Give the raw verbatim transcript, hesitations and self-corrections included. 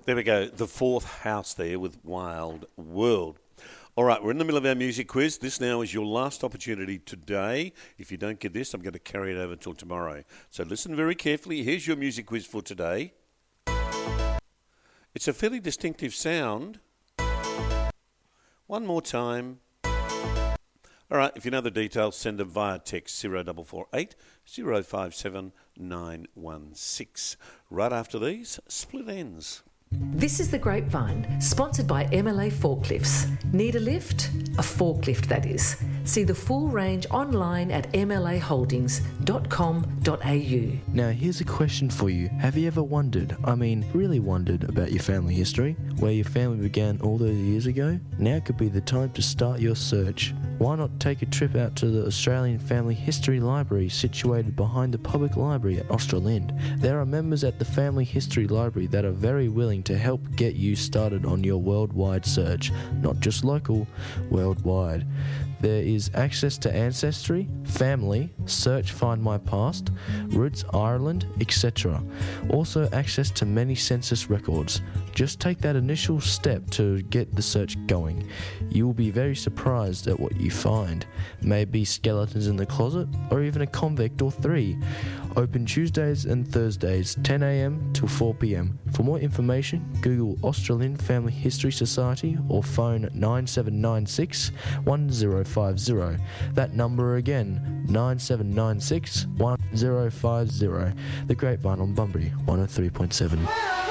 There we go. The fourth house there with Wild World. All right, we're in the middle of our music quiz. This now is your last opportunity today. If you don't get this, I'm going to carry it over till tomorrow. So listen very carefully. Here's your music quiz for today. It's a fairly distinctive sound. One more time. All right, if you know the details, send them via text zero four four eight, zero five seven, nine one six. Right after these, Split Ends. This is The Grapevine, sponsored by M L A Forklifts. Need a lift? A forklift, that is. See the full range online at m l a holdings dot com dot a u. Now, here's a question for you. Have you ever wondered, I mean, really wondered about your family history? Where your family began all those years ago? Now could be the time to start your search. Why not take a trip out to the Australian Family History Library situated behind the public library at Australind? There are members at the Family History Library that are very willing to help get you started on your worldwide search, not just local, worldwide. There is access to Ancestry, Family, Search Find My Past, Roots Ireland, et cetera. Also access to many census records. Just take that initial step to get the search going. You will be very surprised at what you find. Maybe skeletons in the closet, or even a convict or three. Open Tuesdays and Thursdays, ten a.m. till four p.m. For more information, Google Australian Family History Society or phone nine seven nine six, one zero five zero. That number again, nine seven nine six, one zero five zero. The Grapevine on Bunbury, one oh three point seven.